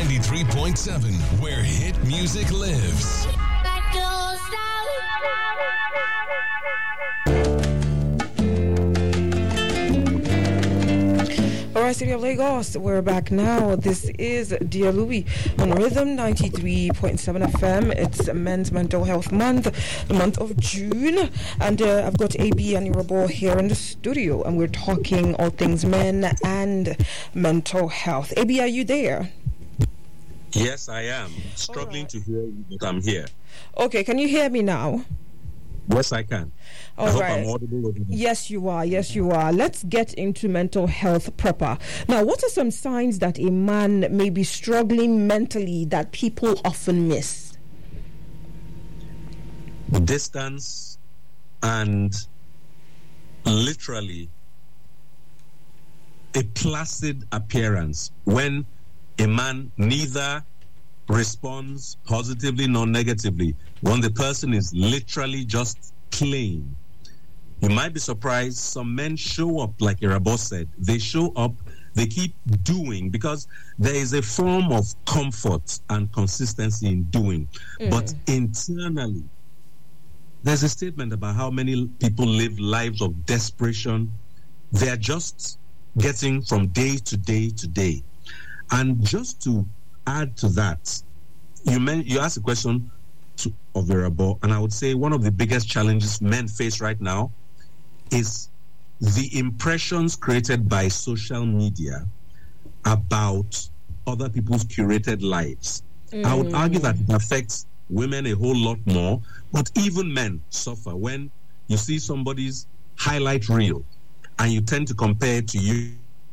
93.7, where hit music lives. Alright, City of Lagos, we're back now. This is Dear Louie on Rhythm 93.7 FM. It's Men's Mental Health Month, the month of June. And I've got AB and Irabo here in the studio, and we're talking all things men and mental health. AB, are you there? Yes, I am. Struggling to hear you, but I'm here. Okay, can you hear me now? Yes, I can. I hope I'm audible over there. Yes, you are. Yes, you are. Let's get into mental health proper. Now, what are some signs that a man may be struggling mentally that people often miss? Distance and literally a placid appearance when a man neither responds positively nor negatively, when the person is literally just plain. You might be surprised, some men show up, like Irabo said. They show up, they keep doing, because there is a form of comfort and consistency in doing. But internally, there's a statement about how many people live lives of desperation. They're just getting from day to day to day. And just to add to that, you asked a question of Irabo, and I would say one of the biggest challenges men face right now is the impressions created by social media about other people's curated lives. I would argue that it affects women a whole lot more, but even men suffer when you see somebody's highlight reel and you tend to compare it to you.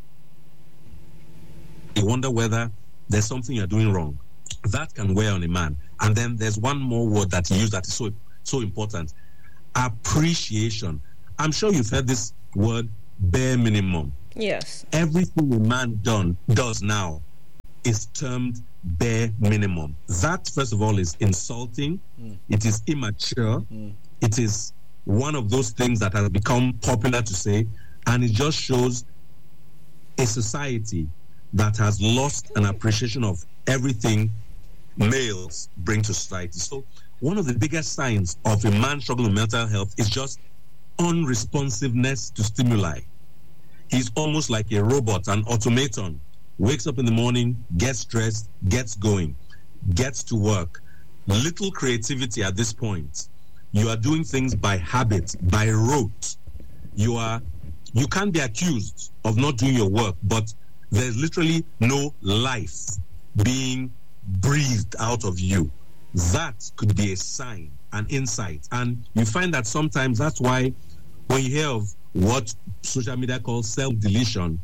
You wonder whether there's something you're doing wrong. That can wear on a man. And then there's one more word that he used that is so important: appreciation. I'm sure you've heard this word, bare minimum. Yes. Everything a man does now is termed bare minimum. That, first of all, is insulting. It is immature. It is one of those things that has become popular to say, and it just shows a society that has lost an appreciation of everything males bring to society. So one of the biggest signs of a man struggling with mental health is just unresponsiveness to stimuli. He's almost like a robot, an automaton. Wakes up in the morning, gets dressed, gets going, gets to work. Little creativity at this point. You are doing things by habit, by rote. You can't be accused of not doing your work, but there's literally no life being breathed out of you. That could be a sign, an insight. And you find that sometimes that's why when you hear of what social media calls self-deletion.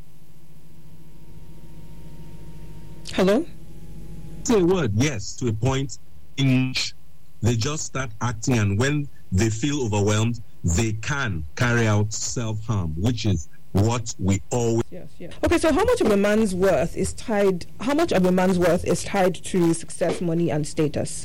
Hello? Say a word, yes, to a point in which they just start acting, and when they feel overwhelmed, they can carry out self-harm, which is what we always. Yes. Okay, so how much of a man's worth is tied to success, money, and status?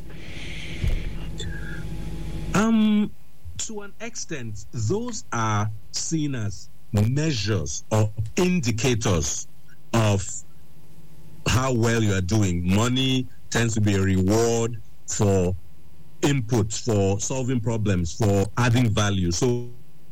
To an extent, those are seen as measures or indicators of how well you are doing. Money tends to be a reward for input, for solving problems, for adding value. So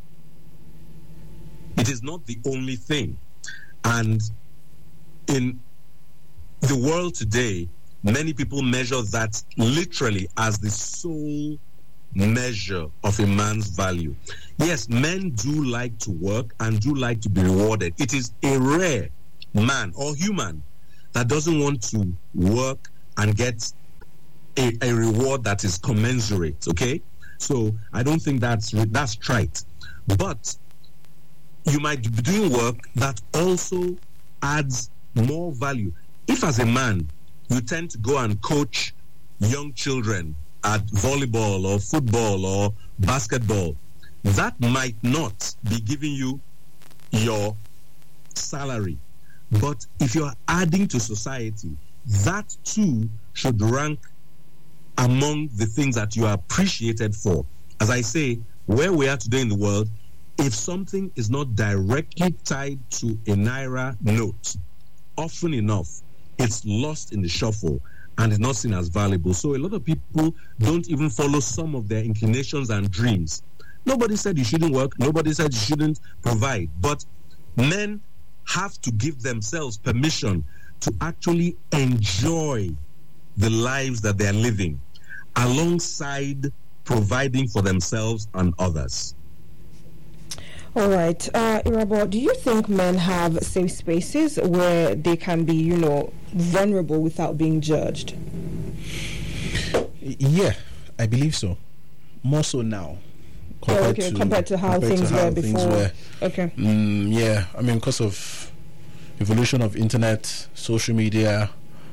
it is not the only thing. And in the world today, many people measure that literally as the sole measure of a man's value. Yes, men do like to work and do like to be rewarded. It is a rare man or human that doesn't want to work and get a reward that is commensurate, okay? So I don't think that's trite. But you might be doing work that also adds more value. If as a man, you tend to go and coach young children at volleyball or football or basketball, that might not be giving you your salary. But if you're adding to society, that too should rank among the things that you are appreciated for. As I say, where we are today in the world, if something is not directly tied to a naira note, often enough, it's lost in the shuffle and is not seen as valuable. So a lot of people don't even follow some of their inclinations and dreams. Nobody said you shouldn't work. Nobody said you shouldn't provide. But men have to give themselves permission to actually enjoy the lives that they're living alongside providing for themselves and others. All right. Irabo, do you think men have safe spaces where they can be, vulnerable without being judged? Yeah, I believe so. More so now. Compared to how things were before. Okay. Yeah, I mean, because of evolution of internet, social media,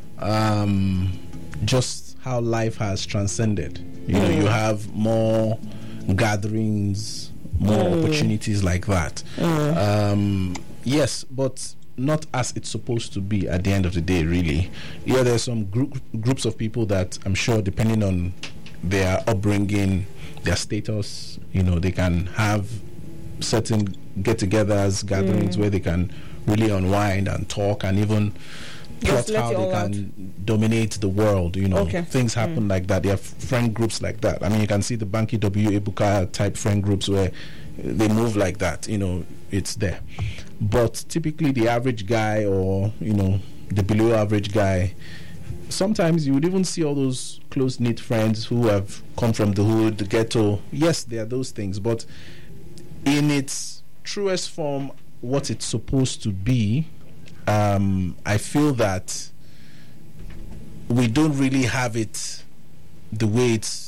just how life has transcended. You know, you have more gatherings, more opportunities like that. Yes, but not as it's supposed to be at the end of the day, really. Yeah, there's some groups of people that I'm sure, depending on their upbringing, their status, they can have certain get-togethers, gatherings where they can really unwind and talk and even plot how they can dominate the world. Things happen like that. They have friend groups like that. I mean, you can see the Banky W. Ebuka type friend groups where they move like that. It's there. But typically the average guy or, the below average guy, sometimes you would even see all those close-knit friends who have come from the hood, the ghetto. Yes, there are those things, but in its truest form, what it's supposed to be, I feel that we don't really have it the way it's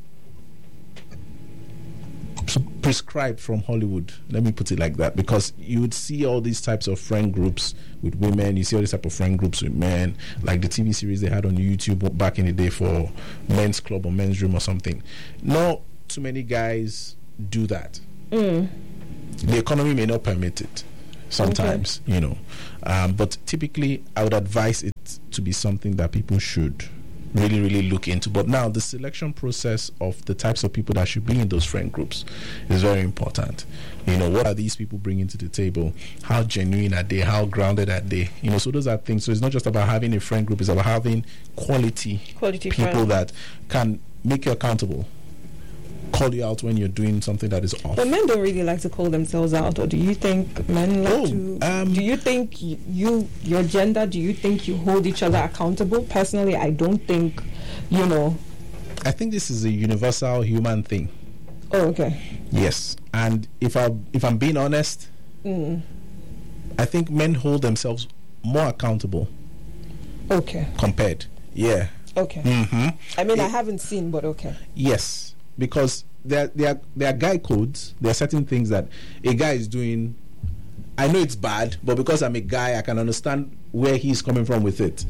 prescribed from Hollywood. Let me put it like that, because you would see all these types of friend groups with women, you see all these type of friend groups with men, like the TV series they had on YouTube back in the day for Men's Club or Men's Room or something. Not too many guys do that. The economy may not permit it sometimes, but typically I would advise it to be something that people should really, really look into. But now the selection process of the types of people that should be in those friend groups is very important. What are these people bringing to the table? How genuine are they? How grounded are they? So those are things. So it's not just about having a friend group, it's about having quality people that can make you accountable, call you out when you're doing something that is off. But men don't really like to call themselves out, or do you think men like to? Do you think your gender? Do you think you hold each other accountable? Personally, I don't think. I think this is a universal human thing. Oh, okay. Yes, and if I'm being honest, I think men hold themselves more accountable. Okay. Compared, yeah. Okay. I mean, I haven't seen, but okay. Yes. Because there are guy codes. There are certain things that a guy is doing. I know it's bad, but because I'm a guy, I can understand where he's coming from with it.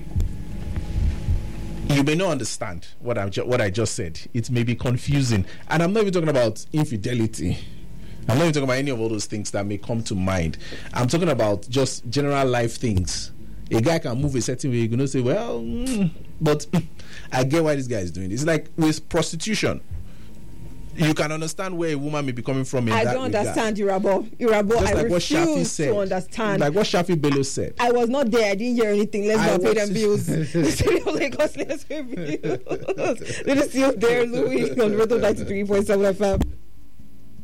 You may not understand what I just said. It may be confusing, and I'm not even talking about infidelity. I'm not even talking about any of all those things that may come to mind. I'm talking about just general life things. A guy can move a certain way. You're going to say, well, but I get why this guy is doing it. It's like with prostitution. You can understand where a woman may be coming from in I that don't understand, Irabo. Just I like what Shafi refuse said. to understand. Like what Shafi Bello said. I was not there. I didn't hear anything. Let's go pay them bills. The city of Lagos, let's pay bills. Let us see you there, Louis, on Rhythm 93.7 FM.